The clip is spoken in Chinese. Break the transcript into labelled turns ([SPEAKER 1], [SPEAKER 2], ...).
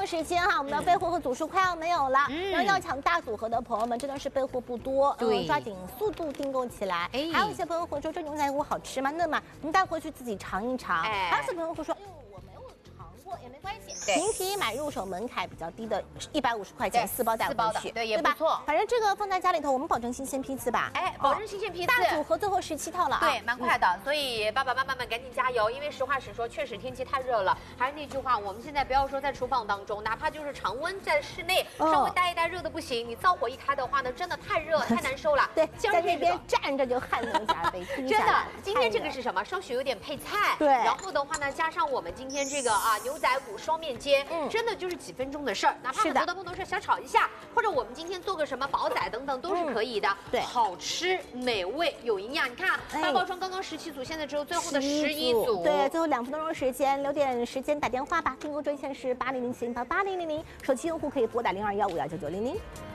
[SPEAKER 1] 时间哈，我们的备货和组数快要没有了，然后要抢大组合的朋友们真的是备货不多，抓紧速度订购起来。还有一些朋友会说这牛仔骨好吃吗？嫩吗？您带回去自己尝一尝。还有些朋友会说，我没有尝过也没关系，您可以买入手门槛比较低的150块钱4包带回去，
[SPEAKER 2] 对，也不错。
[SPEAKER 1] 反正这个放在家里头，我们保证新鲜批次吧。
[SPEAKER 2] 保证新鲜批次。
[SPEAKER 1] 大组合最后17套了啊，
[SPEAKER 2] 对，蛮快的。所以爸爸妈妈们赶紧加油，因为实话实说，确实天气太热了。还是那句话，我们现在不要说在厨房当中，哪怕就是常温在室内，稍微待一待热的不行，你灶火一开的话呢，真的太热太难受了。
[SPEAKER 1] 对，在那边站着就汗流浃背。
[SPEAKER 2] 真的，今天这个是什么？稍许有点配菜。
[SPEAKER 1] 对。
[SPEAKER 2] 然后的话呢，加上我们今天这个牛仔骨双面煎，真的就是几分钟的事儿。哪怕很多的不能是小炒一下，或者我们今天做个什么煲仔等等都是可以的。对，好吃美味有营养。你看大包装刚刚17组，现在只有最后的11组。
[SPEAKER 1] 对，最后2分多钟时间，留点时间打电话吧。订购专线是8007088000，手机用户可以拨打0215199900。